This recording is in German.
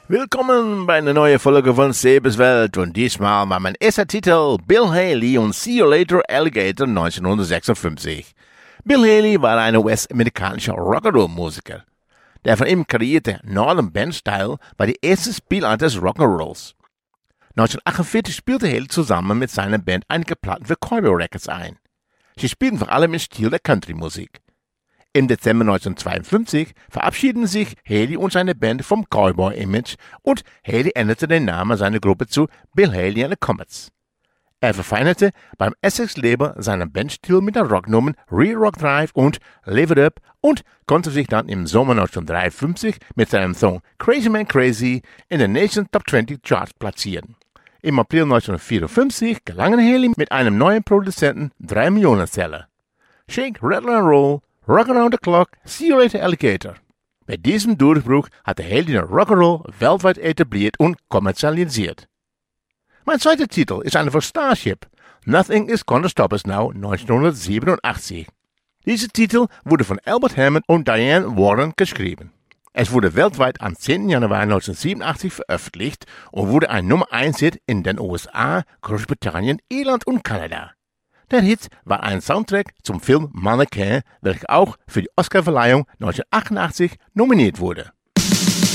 Willkommen bei einer neuen Folge von Sebes Welt und diesmal war mein erster Titel Bill Haley und See You Later Alligator 1956. Bill Haley war ein US-amerikanischer Rock'n'Roll-Musiker. Der von ihm kreierte Northern Band-Style war die erste Spielart des Rock'n'Rolls. 1948 spielte Haley zusammen mit seiner Band einige Platten für Cowboy Records ein. Sie spielten vor allem im Stil der Country-Musik. Im Dezember 1952 verabschiedeten sich Haley und seine Band vom Cowboy-Image und Haley änderte den Namen seiner Gruppe zu Bill Haley and the Comets. Er verfeinerte beim Essex-Label seinen Bandstil mit den Rocknummern Real Rock Drive und Live It Up und konnte sich dann im Sommer 1953 mit seinem Song Crazy Man Crazy in den Nation Top 20 Charts platzieren. Im April 1954 gelangen Haley mit einem neuen Produzenten 3 Millionen Seller. Shake, Rattle and Roll, Rock Around the Clock, See You Later Alligator. Bei diesem Durchbruch hatte Haley den Rock'n'Roll weltweit etabliert und kommerzialisiert. Mein zweiter Titel ist einer von Starship, Nothing is Gonna Stop Us Now 1987. Dieser Titel wurde von Albert Hammond und Diane Warren geschrieben. Es wurde weltweit am 10. Januar 1987 veröffentlicht und wurde ein Nummer 1 Hit in den USA, Großbritannien, Irland und Kanada. Der Hit war ein Soundtrack zum Film Mannequin, welcher auch für die Oscarverleihung 1988 nominiert wurde.